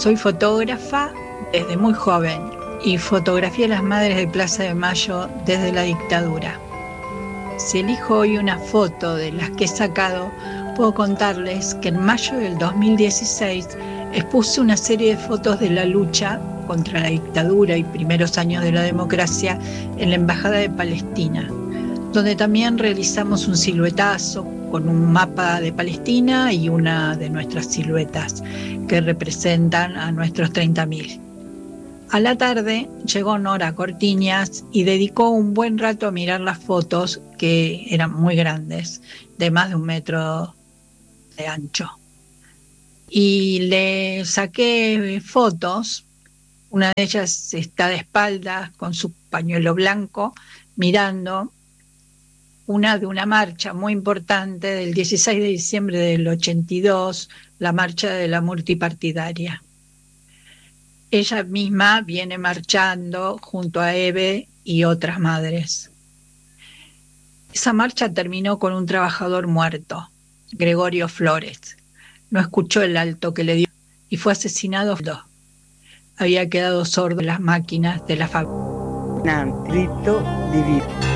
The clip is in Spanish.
Soy fotógrafa desde muy joven y fotografié a las madres de Plaza de Mayo desde la dictadura. Si elijo hoy una foto de las que he sacado, puedo contarles que en mayo del 2016 expuse una serie de fotos de la lucha contra la dictadura y primeros años de la democracia en la Embajada de Palestina, donde también realizamos un siluetazo con un mapa de Palestina y una de nuestras siluetas que representan a nuestros 30.000. A la tarde llegó Nora Cortiñas y dedicó un buen rato a mirar las fotos, que eran muy grandes, de más de 1 metro de ancho. Y le saqué fotos. Una de ellas está de espaldas con su pañuelo blanco mirando, una de una marcha muy importante del 16 de diciembre del 82, la marcha de la multipartidaria. Ella misma viene marchando junto a Eve y otras madres. Esa marcha terminó con un trabajador muerto, Gregorio Flores. No escuchó el alto que le dio y fue asesinado. Había quedado sordo en las máquinas de la fábrica. Un grito divino.